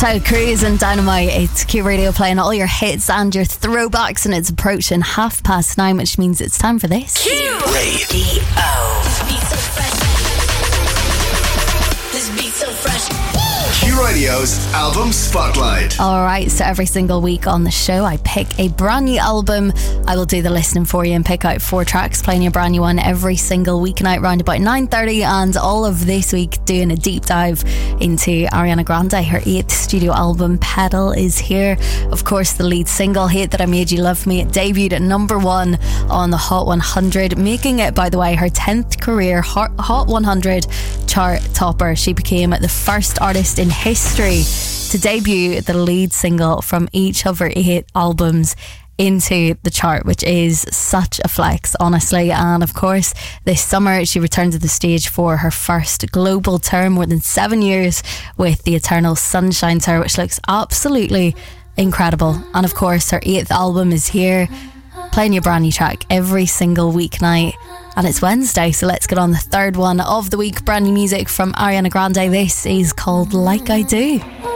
out Cruise and Dynamite. It's Q Radio playing all your hits and your throwbacks, and it's approaching 9:30, which means it's time for this. Q Radio. This beat so fresh. Q Radio's Album Spotlight. Alright, so every single week on the show I pick a brand new album. I will do the listening for you and pick out 4 tracks, playing a brand new one every single weeknight round about 9:30. And all of this week doing a deep dive into Ariana Grande. Her 8th studio album Pedal is here. Of course, the lead single, Hate That I Made You Love Me, it debuted at number 1 on the Hot 100, making it, by the way, her 10th career Hot 100 chart topper. She became the first artist in history to debut the lead single from each of her 8 albums into the chart, which is such a flex, honestly. And of course, this summer she returned to the stage for her first global tour, more than 7 years, with the Eternal Sunshine Tour, which looks absolutely incredible. And of course, her 8th album is here, playing your brand new track every single weeknight. And it's Wednesday, so let's get on the 3rd one of the week. Brand new music from Ariana Grande. This is called Like I Do.